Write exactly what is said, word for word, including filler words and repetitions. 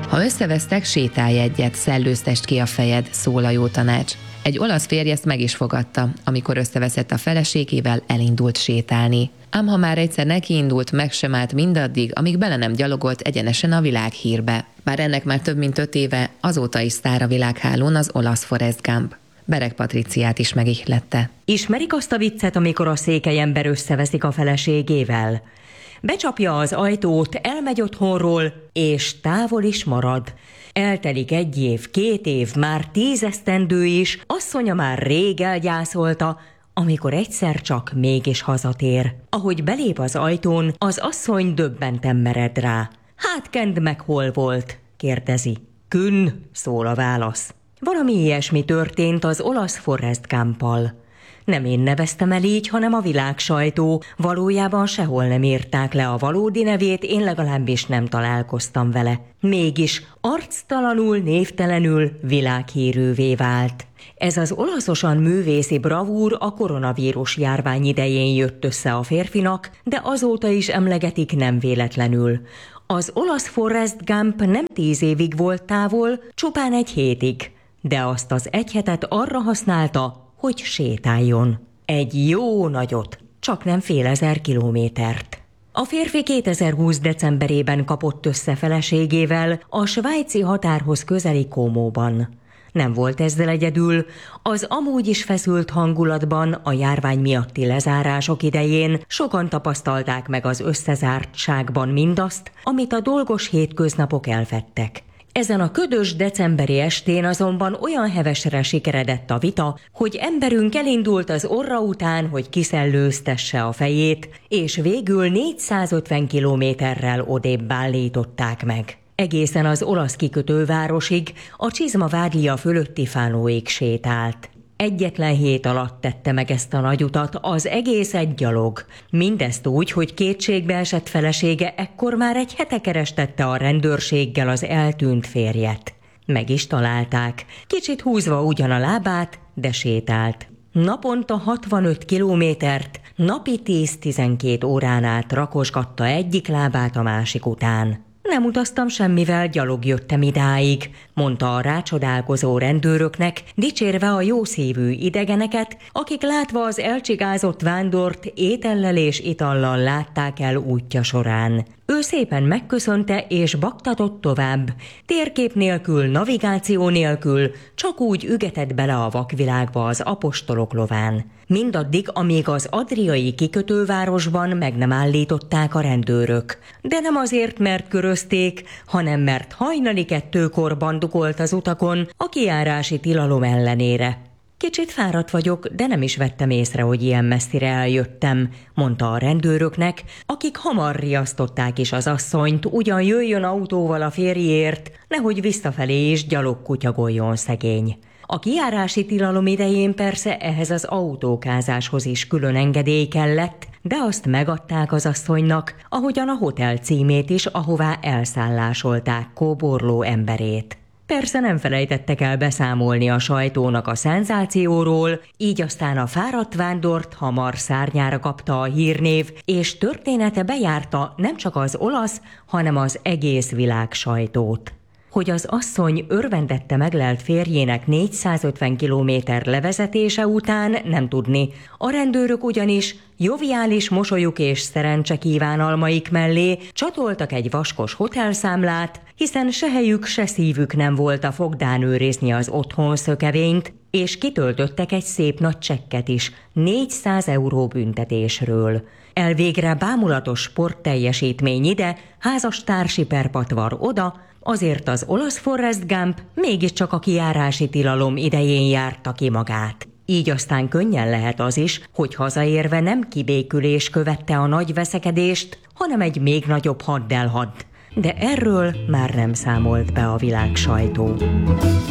Ha összevesztek, sétálj egyet, szellőztest ki a fejed, szól a jó tanács. Egy olasz férj ezt meg is fogadta, amikor összeveszett a feleségével, elindult sétálni. Ám ha már egyszer nekiindult, meg sem állt mindaddig, amíg bele nem gyalogolt egyenesen a világhírbe. Bár ennek már több mint öt éve, azóta is sztár a világhálón az olasz Forrest Gump. Bereg Patriciát is megihlette. Ismerik azt a viccet, amikor a székely ember összeveszik a feleségével? Becsapja az ajtót, elmegy otthonról, és távol is marad. Eltelik egy év, két év, már tízesztendő is, asszonya már rég elgyászolta, amikor egyszer csak mégis hazatér. Ahogy belép az ajtón, az asszony döbbenten mered rá. Hát kend meg, hol volt? Kérdezi. Künn, szól a válasz. Valami ilyesmi történt az olasz Forrest Gumpal. Nem én neveztem el így, hanem a világsajtó. Valójában sehol nem írták le a valódi nevét, én legalábbis nem találkoztam vele. Mégis arctalanul, névtelenül világhírűvé vált. Ez az olaszosan művészi bravúr a koronavírus járvány idején jött össze a férfinak, de azóta is emlegetik nem véletlenül. Az olasz Forrest Gump nem tíz évig volt távol, csupán egy hétig, de azt az egy hetet arra használta, hogy sétáljon. Egy jó nagyot, csak nem fél ezer kilométert. A férfi kétezer-húsz decemberében kapott össze feleségével a svájci határhoz közeli Comóban. Nem volt ezzel egyedül, az amúgy is feszült hangulatban a járvány miatti lezárások idején sokan tapasztalták meg az összezártságban mindazt, amit a dolgos hétköznapok elfedtek. Ezen a ködös decemberi estén azonban olyan hevesre sikeredett a vita, hogy emberünk elindult az orra után, hogy kiszellőztesse a fejét, és végül négyszázötven kilométerrel odébb állították meg. Egészen az olasz kikötővárosig, a Csizmavádlia fölötti Fánóig sétált. Egyetlen hét alatt tette meg ezt a nagy utat, az egész egy gyalog. Mindezt úgy, hogy kétségbe esett felesége ekkor már egy hete kerestette a rendőrséggel az eltűnt férjet. Meg is találták, kicsit húzva ugyan a lábát, de sétált. Naponta hatvanöt kilométert, napi tíz-tizenkét órán át rakosgatta egyik lábát a másik után. Nem utaztam semmivel, gyalog jöttem idáig, mondta a rácsodálkozó rendőröknek, dicsérve a jószívű idegeneket, akik látva az elcsigázott vándort étellel és itallal látták el útja során. Ő szépen megköszönte és baktatott tovább, térkép nélkül, navigáció nélkül, csak úgy ügetett bele a vakvilágba az apostolok lován. Mindaddig, amíg az adriai kikötővárosban meg nem állították a rendőrök. De nem azért, mert körözték, hanem mert hajnali kettőkor bandukolt az utakon a kijárási tilalom ellenére. Kicsit fáradt vagyok, de nem is vettem észre, hogy ilyen messzire eljöttem, mondta a rendőröknek, akik hamar riasztották is az asszonyt, ugyan jöjjön autóval a férjért, nehogy visszafelé is gyalog kutyagoljon szegény. A kijárási tilalom idején persze ehhez az autókázáshoz is külön engedély kellett, de azt megadták az asszonynak, ahogyan a hotel címét is, ahová elszállásolták kóborló emberét. Persze nem felejtettek el beszámolni a sajtónak a szenzációról, így aztán a fáradt vándort hamar szárnyára kapta a hírnév, és története bejárta nem csak az olasz, hanem az egész világ sajtót. Hogy az asszony örvendette meglelt férjének négyszázötven kilométer levezetése után nem tudni. A rendőrök ugyanis joviális mosolyuk és szerencse kívánalmaik mellé csatoltak egy vaskos hotelszámlát, hiszen se helyük, se szívük nem volt a fogdán őrizni az otthonszökevényt, és kitöltöttek egy szép nagy csekket is, négyszáz euró büntetésről. Elvégre bámulatos sportteljesítmény ide, házastársi perpatvar oda, azért az olasz Forrest Gump mégiscsak a kijárási tilalom idején járta ki magát. Így aztán könnyen lehet az is, hogy hazaérve nem kibékülés követte a nagy veszekedést, hanem egy még nagyobb haddelhadd. De erről már nem számolt be a világsajtó.